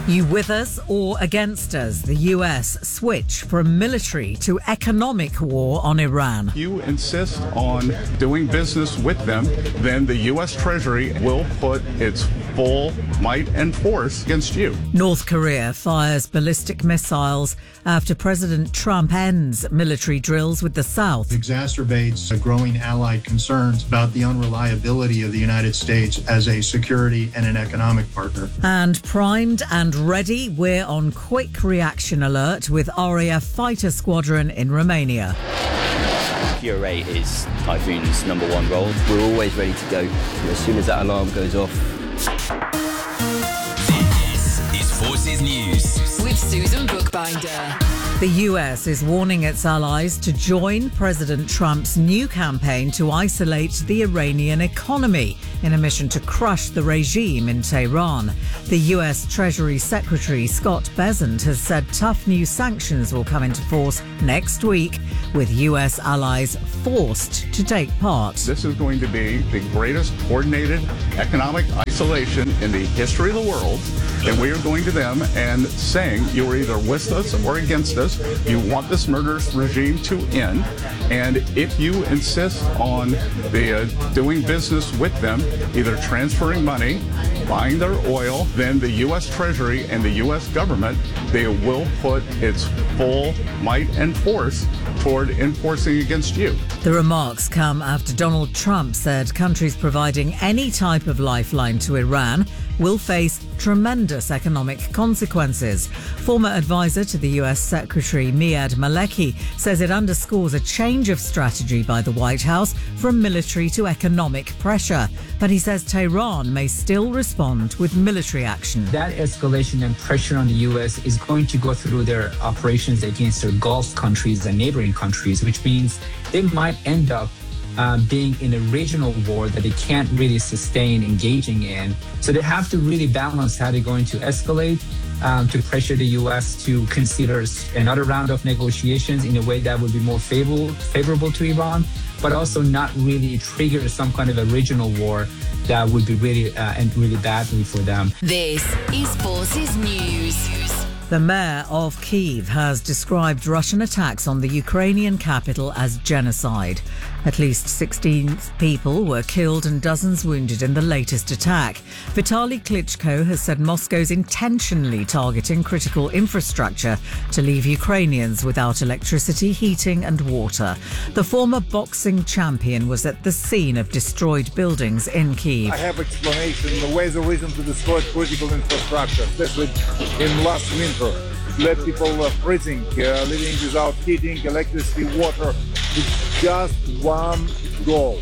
You with us or against us? The US switch from military to economic war on Iran. If you insist on doing business with them, then the US Treasury will put its full might and force against you. North Korea fires ballistic missiles after President Trump ends military drills with the South. Exacerbates growing allied concerns about the unreliability of the United States as a security and an economic partner. And primed and ready, we're on quick reaction alert with RAF Fighter Squadron in Romania. Pure 8 is Typhoon's #1 role. We're always ready to go as soon as that alarm goes off. This is Forces News with Susan Bookbinder. The US is warning its allies to join President Trump's new campaign to isolate the Iranian economy in a mission to crush the regime in Tehran. The US Treasury Secretary Scott Bessent has said tough new sanctions will come into force next week, with US allies forced to take part. This is going to be the greatest coordinated economic isolation in the history of the world. And we are going to them and saying, you are either with us or against us. You want this murderous regime to end. And if you insist on doing business with them, either transferring money, buying their oil, then the U.S. Treasury and the U.S. government, they will put its full might and force toward enforcing against you. The remarks come after Donald Trump said countries providing any type of lifeline to Iran will face tremendous economic consequences. Former advisor to the US Secretary Miad Maleki says it underscores a change of strategy by the White House from military to economic pressure. But he says Tehran may still respond with military action. That escalation and pressure on the US is going to go through their operations against their Gulf countries and neighboring countries, which means they might end up being in a regional war that they can't really sustain engaging in. So they have to really balance how they're going to escalate to pressure the U.S. to consider another round of negotiations in a way that would be more favorable to Iran, but also not really trigger some kind of a regional war that would be really and really badly for them. This is Forces News. The mayor of Kyiv has described Russian attacks on the Ukrainian capital as genocide. At least 16 people were killed and dozens wounded in the latest attack. Vitaly Klitschko has said Moscow's intentionally targeting critical infrastructure to leave Ukrainians without electricity, heating and water. The former boxing champion was at the scene of destroyed buildings in Kyiv. I have explanation why the reason to destroy critical infrastructure, especially in last winter. Let people freezing, living without heating, electricity, water, with just one goal: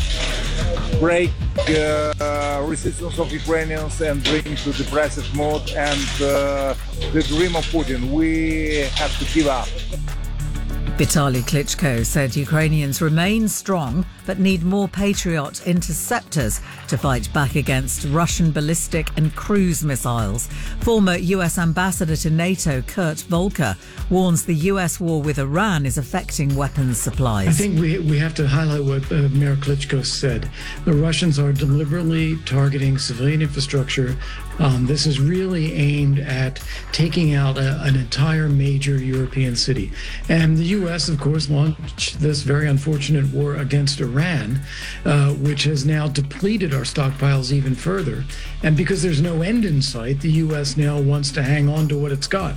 break resistance of Ukrainians and bring to depressive mood and the dream of Putin. We have to give up. Vitaly Klitschko said Ukrainians remain strong but need more Patriot interceptors to fight back against Russian ballistic and cruise missiles. Former US Ambassador to NATO Kurt Volker warns the US war with Iran is affecting weapons supplies. I think we have to highlight what Mayor Klitschko said. The Russians are deliberately targeting civilian infrastructure. This is really aimed at taking out an entire major European city. And the U.S., of course, launched this very unfortunate war against Iran, which has now depleted our stockpiles even further. And because there's no end in sight, the U.S. now wants to hang on to what it's got.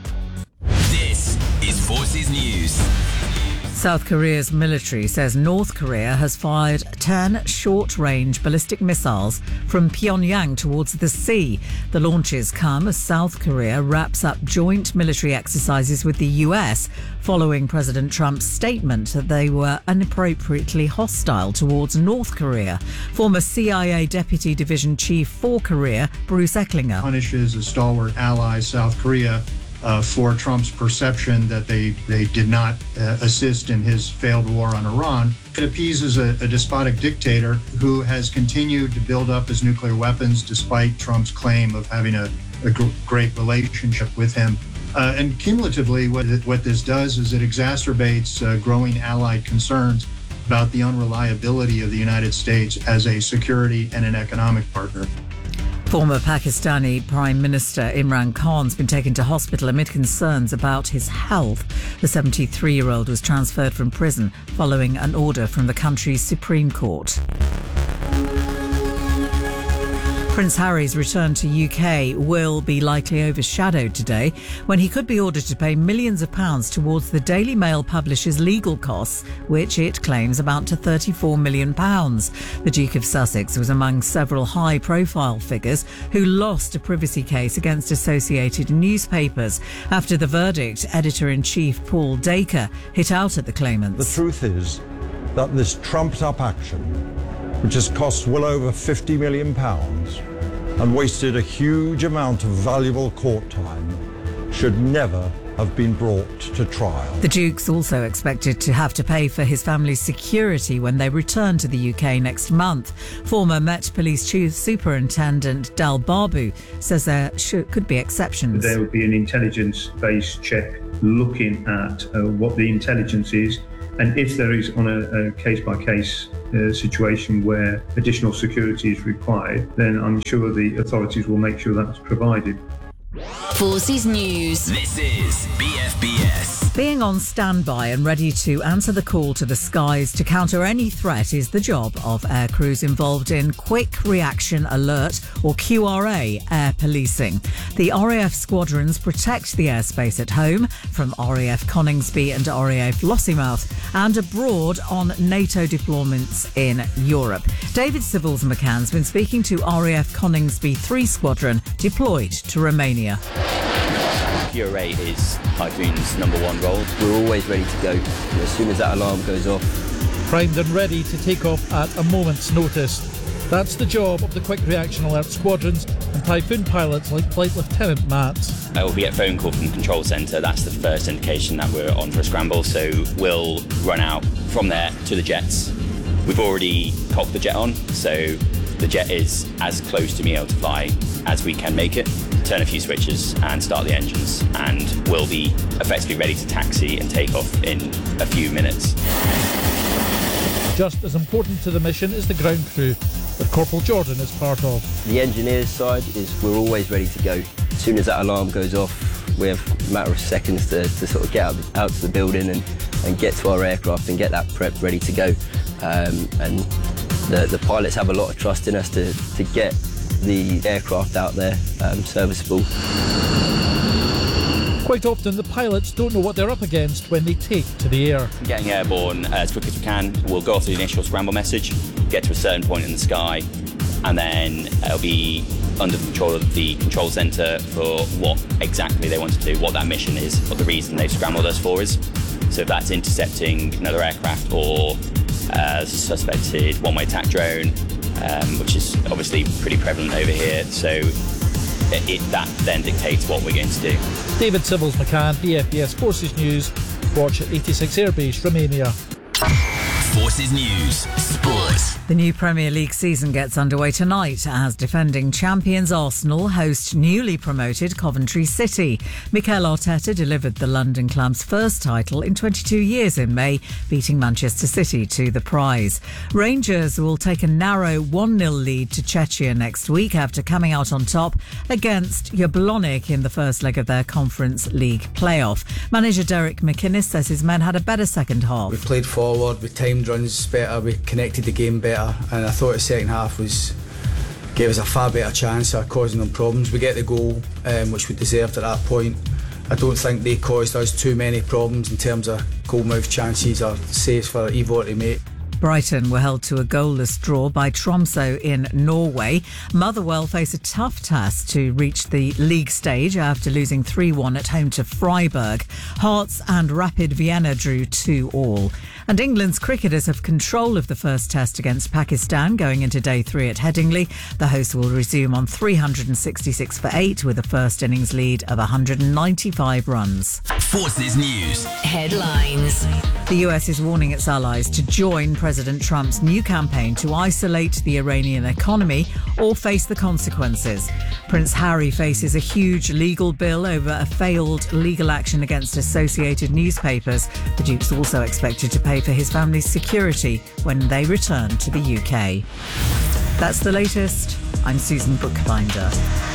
This is Forces News. South Korea's military says North Korea has fired 10 short-range ballistic missiles from Pyongyang towards the sea. The launches come as South Korea wraps up joint military exercises with the US following President Trump's statement that they were inappropriately hostile towards North Korea. Former CIA Deputy Division Chief for Korea, Bruce Ecklinger, punishes a stalwart ally, South Korea, for Trump's perception that they did not assist in his failed war on Iran. It appeases a despotic dictator who has continued to build up his nuclear weapons despite Trump's claim of having a great relationship with him. And cumulatively, what this does is it exacerbates growing allied concerns about the unreliability of the United States as a security and an economic partner. Former Pakistani Prime Minister Imran Khan's been taken to hospital amid concerns about his health. The 73-year-old was transferred from prison following an order from the country's Supreme Court. Prince Harry's return to UK will be likely overshadowed today when he could be ordered to pay millions of pounds towards the Daily Mail publisher's legal costs, which it claims amount to £34 million. The Duke of Sussex was among several high-profile figures who lost a privacy case against Associated Newspapers. After the verdict, Editor-in-Chief Paul Dacre hit out at the claimants. The truth is that this trumped-up action, which has cost well over £50 million and wasted a huge amount of valuable court time, should never have been brought to trial. The Duke's also expected to have to pay for his family's security when they return to the UK next month. Former Met Police Chief Superintendent Dal Babu says there could be exceptions. There would be an intelligence-based check looking at what the intelligence is, and if there is on a case-by-case situation where additional security is required, then I'm sure the authorities will make sure that's provided. Forces News. This is BFBS. Being on standby and ready to answer the call to the skies to counter any threat is the job of air crews involved in Quick Reaction Alert, or QRA, air policing. The RAF squadrons protect the airspace at home from RAF Coningsby and RAF Lossiemouth and abroad on NATO deployments in Europe. David Civils McCann's been speaking to RAF Coningsby 3 Squadron deployed to Romania. QRA is Typhoon's #1 role. We're always ready to go as soon as that alarm goes off. Primed and ready to take off at a moment's notice. That's the job of the Quick Reaction Alert squadrons and Typhoon pilots like Flight Lieutenant Matt. We get a phone call from the control centre. That's the first indication that we're on for a scramble, so we'll run out from there to the jets. We've already cocked the jet on, so the jet is as close to being able to fly as we can make it. Turn a few switches and start the engines, and we'll be effectively ready to taxi and take off in a few minutes. Just as important to the mission is the ground crew that Corporal Jordan is part of. The engineer's side is we're always ready to go. As soon as that alarm goes off, we have a matter of seconds to sort of get out to the building and get to our aircraft and get that prep ready to go. And the pilots have a lot of trust in us to get the aircraft out there serviceable. Quite often the pilots don't know what they're up against when they take to the air. Getting airborne as quick as we can, we'll go off the initial scramble message, get to a certain point in the sky, and then it'll be under the control of the control centre for what exactly they want to do, what that mission is, what the reason they've scrambled us for is. So if that's intercepting another aircraft or suspected one-way attack drone, which is obviously pretty prevalent over here, so that then dictates what we're going to do. David Civils McCann, BFBS Forces News. Watch at 86 Airbase, Romania. Forces News Sport. The new Premier League season gets underway tonight as defending champions Arsenal host newly promoted Coventry City. Mikel Arteta delivered the London club's first title in 22 years in May, beating Manchester City to the prize. Rangers will take a narrow 1-0 lead to Czechia next week after coming out on top against Jablonec in the first leg of their Conference League playoff. Manager Derek McInnes says his men had a better second half. We played forward, we timed runs better, we connected the game better, and I thought the second half gave us a far better chance of causing them problems. We get the goal, which we deserved at that point. I don't think they caused us too many problems in terms of goal-mouth chances or saves for Ivo to make. Brighton were held to a goalless draw by Tromsø in Norway. Motherwell face a tough task to reach the league stage after losing 3-1 at home to Freiburg. Hearts and Rapid Vienna drew 2-2. And England's cricketers have control of the first test against Pakistan going into day 3 at Headingley. The hosts will resume on 366 for 8 with a first innings lead of 195 runs. Forces News Headlines. The US is warning its allies to join President Trump's new campaign to isolate the Iranian economy or face the consequences. Prince Harry faces a huge legal bill over a failed legal action against Associated Newspapers. The Duke's also expected to pay for his family's security when they return to the UK. That's the latest. I'm Susan Bookbinder.